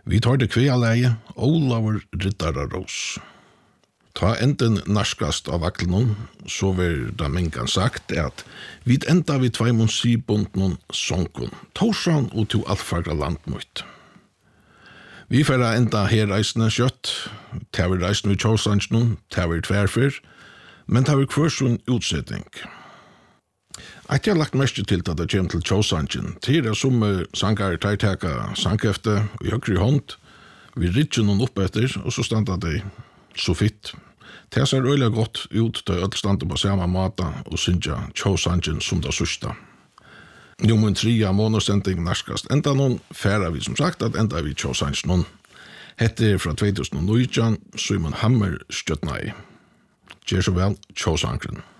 Vi tar det kvealeie, Olaver Riddararos. Ta enden narskast av vaklen, så vil da minkan sagt at vi enda vi tveimon sibundnon sonkon, torsan og to alfagra landmøyt. Vi færa enda her reisende kjøtt, ta vi reisende vi tjåsansnon, ta vi tverfer, men ta vi kvørsun utsetting. At jeg har lagt mest til at det kommer til tjåsansjen, til det som sanger teiteka sangkefte i høyre hånd, vi ritter noen opp etter, og så standa det så fitt. Det ser øyelig godt ut til alle standa på samme måte og synja tjåsansjen som det sørste. Nummer 3 av månedssending narskast. Enda noen færa vi som sagt at enda vi tjåsansjen. Hette fra 2019, Simon Hammer støttnei. Gjør så vel, tjåsankren.